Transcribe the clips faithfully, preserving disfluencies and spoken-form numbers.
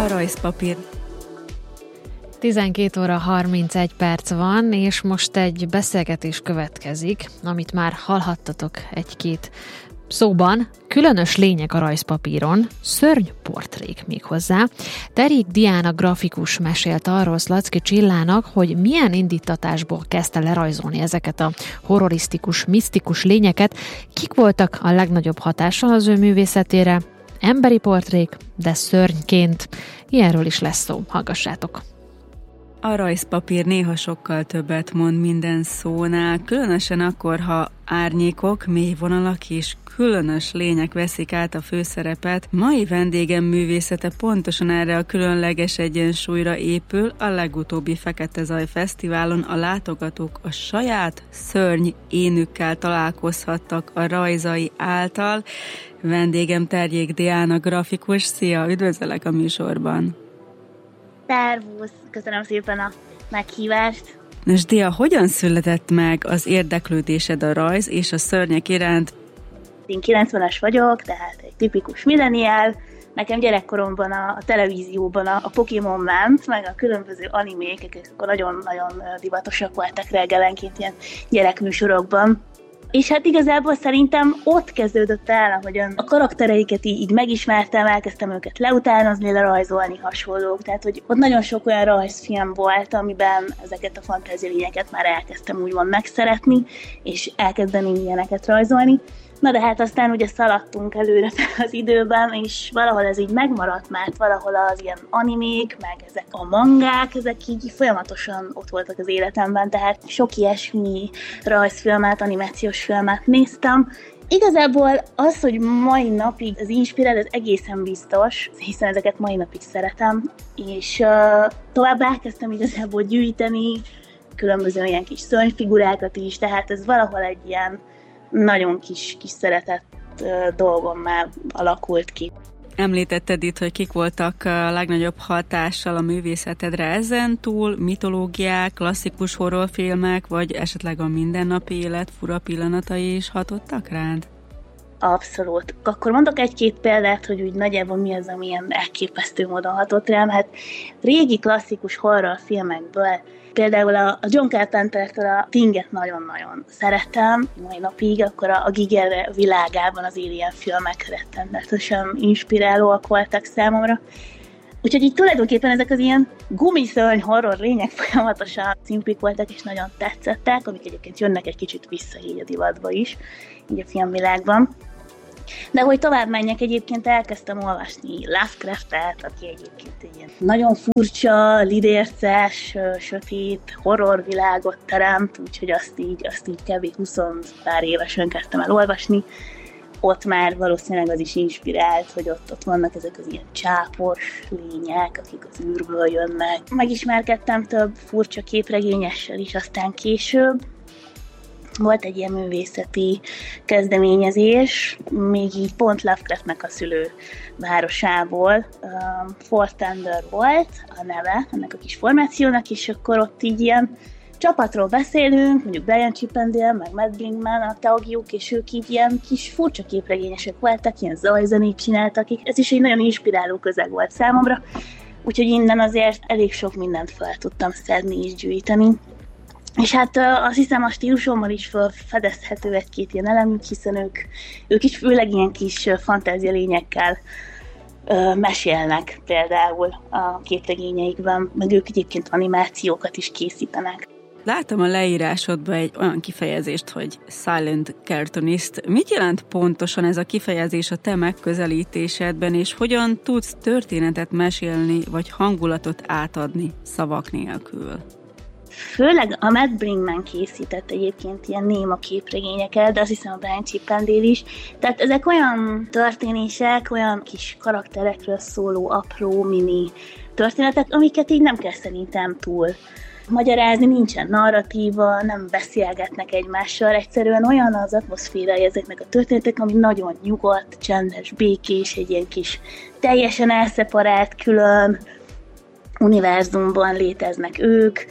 rajzpapír. tizenkét óra harmincegy perc van, és most egy beszélgetés következik, amit már hallhattatok egy-két szóban. Különös lények a rajzpapíron, szörnyportrék méghozzá. Terik Diana grafikus mesélt arról Szlacki Csillának, hogy milyen indítatásból kezdte lerajzolni ezeket a horrorisztikus, misztikus lényeket, kik voltak a legnagyobb hatással az ő művészetére. Emberi portrék, de szörnyként. Ilyenről is lesz szó. Hallgassátok! A rajzpapír néha sokkal többet mond minden szónál, különösen akkor, ha árnyékok, mély vonalak és különös lények veszik át a főszerepet. Mai vendégem művészete pontosan erre a különleges egyensúlyra épül. A legutóbbi Fekete Zaj Fesztiválon a látogatók a saját szörny énükkel találkozhattak a rajzai által. Vendégem Terjék Diana grafikus. Szia, üdvözöllek a műsorban! Szervusz, köszönöm szépen a meghívást. Nos, Dia, hogyan született meg az érdeklődésed a rajz és a szörnyek iránt? Én kilencvenes vagyok, tehát egy tipikus millenial. Nekem gyerekkoromban a, a televízióban a, a Pokémon ment, meg a különböző animék, akkor nagyon-nagyon divatosak voltak reggelenként ilyen gyerekműsorokban. És hát igazából szerintem ott kezdődött el, ahogyan a karaktereiket így, így megismertem, elkezdtem őket leutánozni, lerajzolni, hasonlók. Tehát, hogy ott nagyon sok olyan rajzfilm volt, amiben ezeket a fantázialényeket már elkezdtem úgymond megszeretni, és elkezdeni ilyeneket rajzolni. Na de hát aztán ugye szaladtunk előre az időben, és valahol ez így megmaradt, mert valahol az ilyen animék, meg ezek a mangák, ezek így folyamatosan ott voltak az életemben, tehát sok ilyesmi rajzfilmet, animációs filmet néztem. Igazából az, hogy mai napig ez inspirál, ez egészen biztos, hiszen ezeket mai napig szeretem, és uh, tovább elkezdtem igazából gyűjteni különböző ilyen kis szörnyfigurákat is, tehát ez valahol egy ilyen nagyon kis, kis szeretett uh, dolgom már alakult ki. Említetted itt, hogy kik voltak a legnagyobb hatással a művészetedre ezen túl, mitológiák, klasszikus horrorfilmek, vagy esetleg a mindennapi élet fura pillanatai is hatottak rád? Abszolút. Akkor mondok egy-két példát, hogy úgy nagyjából mi az, ami ilyen elképesztő módon hatott rám. Hát régi klasszikus horrorfilmekből például a John Carpentertől a Thing-et nagyon-nagyon szeretem, mai napig, akkor a Giger világában az Alien filmek rettenetesen inspirálóak voltak számomra. Úgyhogy így tulajdonképpen ezek az ilyen gumiszörny horror lények folyamatosan szimpik voltak, és nagyon tetszettek, amik egyébként jönnek egy kicsit vissza így a divatba is, így a filmvilágban. De hogy tovább menjek, egyébként elkezdtem olvasni Lovecraftet, aki egyébként egy ilyen nagyon furcsa, lidérces, sötét horrorvilágot teremt, úgyhogy azt így, azt így kb. húsz pár évesen kezdtem el olvasni. Ott már valószínűleg az is inspirált, hogy ott, ott vannak ezek az ilyen csápos lények, akik az űrből jönnek. Megismerkedtem több furcsa képregényessel is, aztán később. Volt egy ilyen művészeti kezdeményezés, még így pont Lovecraftnek a szülő városából. Um, Fort Thunder volt a neve ennek a kis formációnak, és akkor ott így ilyen csapatról beszélünk, mondjuk Brian Chippendale, meg Matt Brinkman, a tagjuk, és ők így ilyen kis furcsa képregényesek voltak, ilyen zajzenét csináltak. Ez is egy nagyon inspiráló közeg volt számomra, úgyhogy innen azért elég sok mindent fel tudtam szedni és gyűjteni. És hát azt hiszem a stílusommal is felfedezhető egy-két ilyen elemük, hiszen ők, ők is főleg ilyen kis fantázialényekkel mesélnek például a képregényeikben, meg ők egyébként animációkat is készítenek. Látom a leírásodban egy olyan kifejezést, hogy silent cartoonist. Mit jelent pontosan ez a kifejezés a te megközelítésedben, és hogyan tudsz történetet mesélni, vagy hangulatot átadni szavak nélkül? Főleg a Matt Brinkman készített egyébként ilyen néma képregényeket, de azt hiszem a Brian Chippendale is. Tehát ezek olyan történések, olyan kis karakterekről szóló apró mini történetek, amiket így nem kell szerintem túl magyarázni, nincsen narratíva, nem beszélgetnek egymással, egyszerűen olyan az atmoszférája ezeknek a történetek, ami nagyon nyugodt, csendes, békés, egy ilyen kis teljesen elszeparált, külön univerzumban léteznek ők,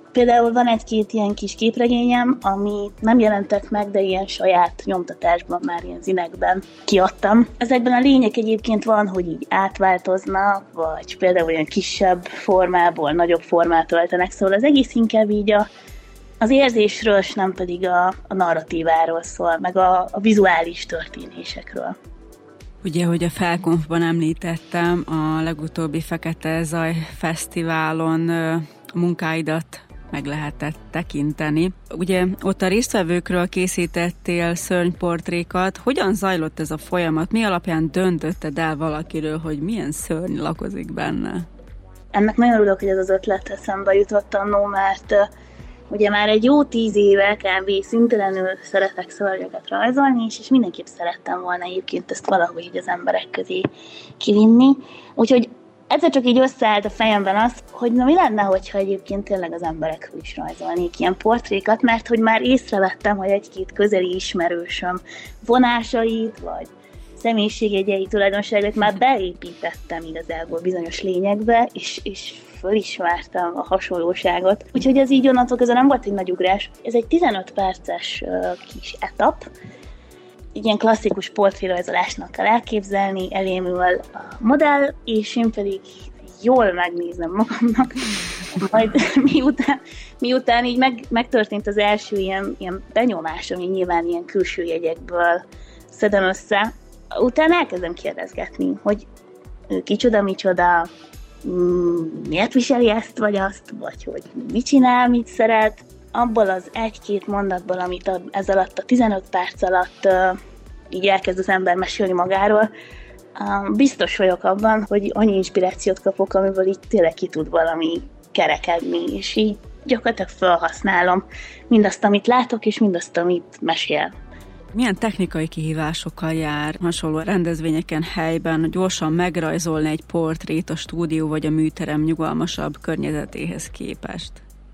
Például van egy-két ilyen kis képregényem, ami nem jelentek meg, de ilyen saját nyomtatásban, már ilyen zinekben kiadtam. Ezekben a lények egyébként van, hogy így átváltoznak, vagy például ilyen kisebb formából nagyobb formát öltenek, szóval az egész inkább így a, az érzésről, és nem pedig a, a narratíváról szól, meg a, a vizuális történésekről. Ugye, hogy a Felkonfban említettem, a legutóbbi Fekete Zaj Fesztiválon a munkáidat meg lehetett tekinteni. Ugye ott a résztvevőkről készítettél szörnyportrékat. Hogyan zajlott ez a folyamat? Mi alapján döntötted el valakiről, hogy milyen szörny lakozik benne? Ennek nagyon örülök, hogy ez az ötlet eszembe jutott annó, mert uh, ugye már egy jó tíz éve kb. Szüntelenül szeretek szörnyeket rajzolni, és, és mindenképp szerettem volna egyébként ezt valahogy így az emberek közé kivinni. Úgyhogy egyszer csak így összeállt a fejemben az, hogy na mi lenne, hogyha egyébként tényleg az emberekről is rajzolnék ilyen portrékat, mert hogy már észrevettem, hogy egy-két közeli ismerősöm vonásait, vagy személyiségjegyei tulajdonságait már beépítettem igazából bizonyos lényekbe, és, és fölismertem a hasonlóságot. Úgyhogy ez így onnantól kezdve nem volt egy nagy ugrás. Ez egy tizenöt perces uh, kis etap, ilyen klasszikus portrérajzolásnak kell elképzelni, elém ül a modell, és én pedig jól megnézem magamnak, majd miután, miután így meg, megtörtént az első ilyen, ilyen benyomás, ami nyilván ilyen külső jegyekből szedem össze, utána elkezdem kérdezgetni, hogy ő kicsoda, micsoda, miért viseli ezt vagy azt, vagy hogy mit csinál, mit szeret. Abból az egy-két mondatból, amit a, ez alatt a tizenöt perc alatt uh, így elkezd az ember mesélni magáról, uh, biztos vagyok abban, hogy annyi inspirációt kapok, amiből így tényleg ki tud valami kerekedni, és így gyakorlatilag felhasználom mindazt, amit látok, és mindazt, amit mesél. Milyen technikai kihívásokkal jár hasonló rendezvényeken helyben gyorsan megrajzolni egy portrét a stúdió vagy a műterem nyugalmasabb környezetéhez képest?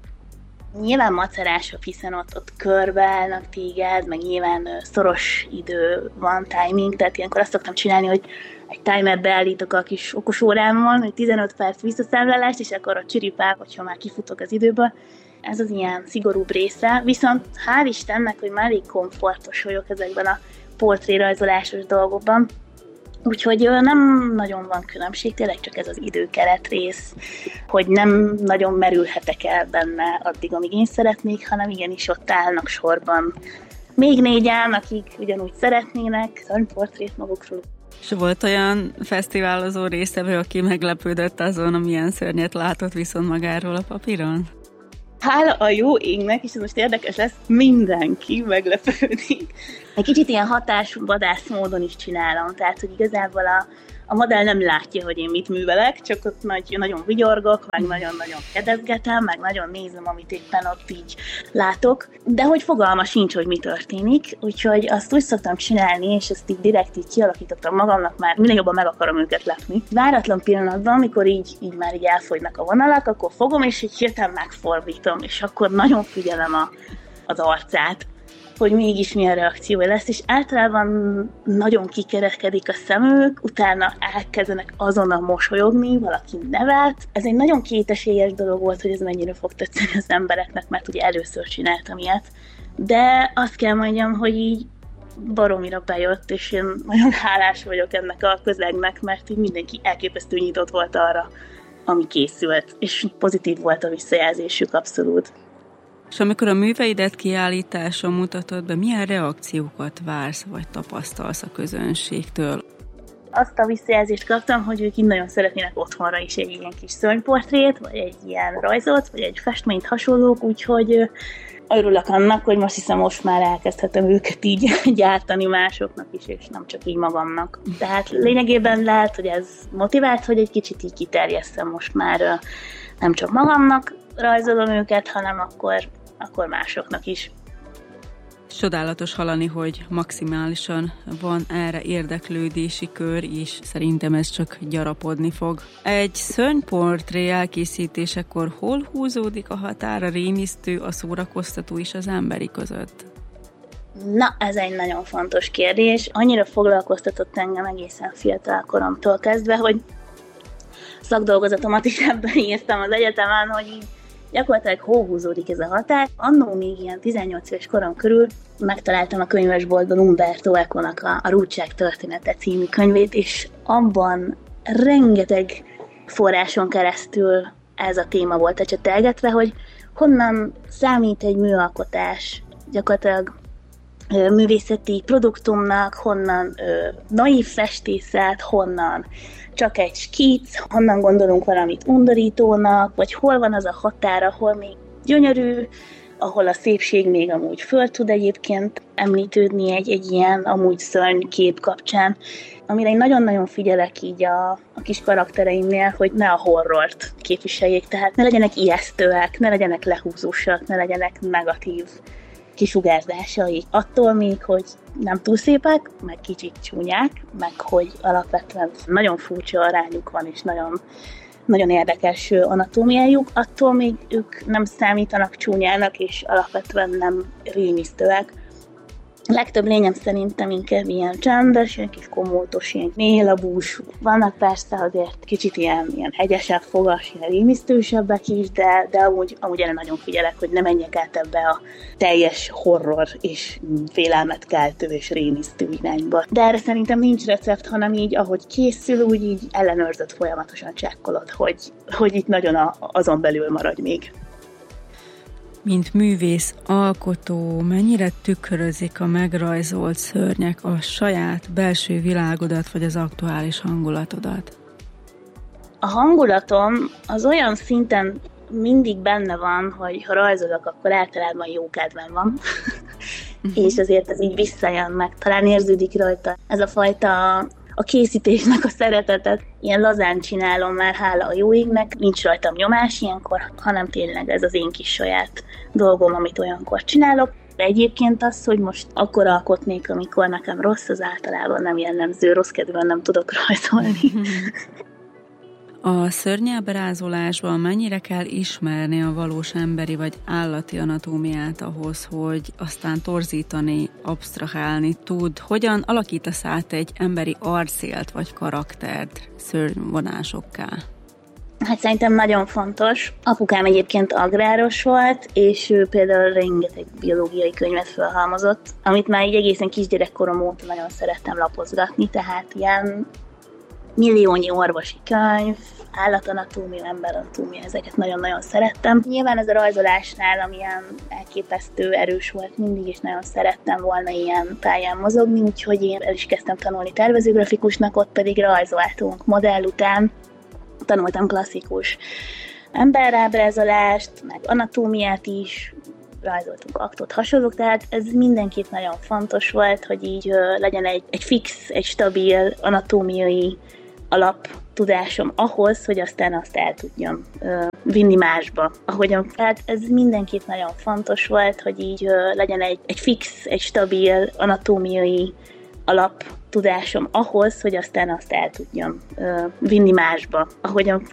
Nyilván macerások, hiszen ott, ott körbeállnak téged, meg nyilván szoros idő van, timing, tehát ilyenkor azt szoktam csinálni, hogy egy timert beállítok a kis okos órámon, hogy tizenöt perc visszaszámlálást, és akkor a csiripál, hogyha már kifutok az időből. Ez az ilyen szigorúbb része, viszont hál' Istennek, hogy már elég komfortos vagyok ezekben a portrérajzolásos dolgokban, úgyhogy nem nagyon van különbség, tényleg csak ez az időkeret rész, hogy nem nagyon merülhetek el benne addig, amíg én szeretnék, hanem igenis ott állnak sorban még négyen, akik ugyanúgy szeretnének szörnyportrét magukról. És volt olyan fesztiválozó résztvevő, aki meglepődött azon, amilyen szörnyet látott viszont magáról a papíron? Hála a jó égnek, és ez most érdekes lesz, mindenki meglepődik. Egy kicsit ilyen hatásvadász módon is csinálom, tehát hogy igazából a, a modell nem látja, hogy én mit művelek, csak ott nagy, nagyon vigyorgok, meg nagyon-nagyon kedezgetem, meg nagyon nézem, amit éppen ott így látok, de hogy fogalma sincs, hogy mi történik, úgyhogy azt úgy szoktam csinálni, és ezt így direkt így kialakítottam magamnak, már minél jobban meg akarom őket lepni. Váratlan pillanatban, amikor így, így már így elfogynak a vonalak, akkor fogom, és így hirtelen megfordítom, és akkor nagyon figyelem a, az arcát, hogy mégis milyen reakciója lesz, és általában nagyon kikerekedik a szemük, utána elkezdenek azonnal mosolyogni, valaki nevet. Ez egy nagyon kétesélyes dolog volt, hogy ez mennyire fog tetszeni az embereknek, mert ugye először csináltam ilyet. De azt kell mondjam, hogy így baromira bejött, és én nagyon hálás vagyok ennek a közegnek, mert így mindenki elképesztő nyitott volt arra, ami készült, és pozitív volt a visszajelzésük abszolút. És amikor a műveidet kiállításon mutatod be, milyen reakciókat vársz, vagy tapasztalsz a közönségtől? Azt a visszajelzést kaptam, hogy ők így nagyon szeretnének otthonra is egy ilyen kis szörnyportrét, vagy egy ilyen rajzot, vagy egy festményt hasonlók, úgyhogy örülök annak, hogy most hiszem most már elkezdhetem őket így gyártani másoknak is, és nem csak így magamnak. Tehát lényegében lehet, hogy ez motivált, hogy egy kicsit így kiterjesszem most már nem csak magamnak rajzolom őket, hanem akkor, akkor másoknak is. Csodálatos hallani, hogy maximálisan van erre érdeklődési kör, és szerintem ez csak gyarapodni fog. Egy szörnyportré elkészítésekor hol húzódik a határ a rémisztő, a szórakoztató és az emberi között? Na, ez egy nagyon fontos kérdés. Annyira foglalkoztatott engem egészen fiatal koromtól kezdve, hogy szakdolgozatomat is ebben írtam az egyetemen, hogy így gyakorlatilag hóhúzódik ez a határ. Annó még ilyen tizennyolc éves korom körül megtaláltam a könyvesboltban Umberto Eco-nak a, a Rúdság története című könyvét, és abban rengeteg forráson keresztül ez a téma volt ecsetelgetve, hogy honnan számít egy műalkotás gyakorlatilag ö, művészeti produktumnak, honnan ö, naív festészet, honnan csak egy skic, honnan gondolunk valamit undorítónak, vagy hol van az a határ, ahol még gyönyörű, ahol a szépség még amúgy föl tud egyébként említődni egy, egy ilyen amúgy szörny kép kapcsán, amire én nagyon-nagyon figyelek így a, a kis karaktereimnél, hogy ne a horrort képviseljék, tehát ne legyenek ijesztőek, ne legyenek lehúzósak, ne legyenek negatív kisugárzásai. Attól még, hogy nem túl szépek, meg kicsit csúnyák, meg hogy alapvetően nagyon furcsa arányuk van, és nagyon, nagyon érdekes anatómiájuk, attól még ők nem számítanak csúnyának, és alapvetően nem rémisztőek. A legtöbb lényem szerintem inkább ilyen csendes, ilyen kis komótos, ilyen mélabús. Vannak persze azért kicsit ilyen, ilyen hegyesebb fogas, ilyen rémisztősebbek is, de, de amúgy, amúgy erre nagyon figyelek, hogy ne menjek át ebbe a teljes horror és félelmet keltő és rémisztő irányba. De erre szerintem nincs recept, hanem így, ahogy készül, úgy így ellenőrzött folyamatosan csekkolod, hogy, hogy itt nagyon a, azon belül maradj még. Mint művész, alkotó, mennyire tükrözik a megrajzolt szörnyek a saját belső világodat, vagy az aktuális hangulatodat? A hangulatom az olyan szinten mindig benne van, hogy ha rajzolok, akkor általában jó kedvem van. Uh-huh. És azért ez így visszajön meg. Talán érződik rajta ez a fajta a készítésnek a szeretetet. Ilyen lazán csinálom már, hála a jó égnek, nincs rajtam nyomás ilyenkor, hanem tényleg ez az én kis saját dolgom, amit olyankor csinálok. De egyébként az, hogy most akkor alkotnék, amikor nekem rossz, az általában nem jellemző, rossz kedven nem tudok rajzolni. A szörnyábrázolásban mennyire kell ismerni a valós emberi vagy állati anatómiát ahhoz, hogy aztán torzítani, absztrahálni tud? Hogyan alakítasz át egy emberi arcélt vagy karaktert szörnyvonásokká? Hát szerintem nagyon fontos. Apukám egyébként agráros volt, és ő például rengeteg biológiai könyvet felhalmozott, amit már így egészen kisgyerekkorom óta nagyon szerettem lapozgatni, tehát ilyen milliónyi orvosi könyv, állatanatómia, emberanatómia, ezeket nagyon-nagyon szerettem. Nyilván ez a rajzolásnál, amilyen elképesztő erős volt mindig, és nagyon szerettem volna ilyen pályán mozogni, úgyhogy én el is kezdtem tanulni tervezőgrafikusnak, ott pedig rajzoltunk modell után. Tanultam klasszikus emberábrázolást, meg anatómiát is, rajzoltunk aktot, hasonlók, tehát ez mindenképp nagyon fontos volt, hogy így ö, legyen egy, egy fix, egy stabil anatómiai alaptudásom ahhoz, hogy aztán azt el tudjam ö, vinni másba. Ahogyan, tehát ez mindenképp nagyon fontos volt, hogy így ö, legyen egy, egy fix, egy stabil anatómiai alaptudásom ahhoz, hogy aztán azt el tudjam ö, vinni másba. Ahogyan